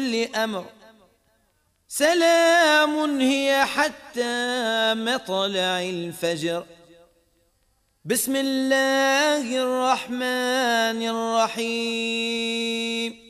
كل أمر، سلام هي حتى مطلع الفجر. بسم الله الرحمن الرحيم.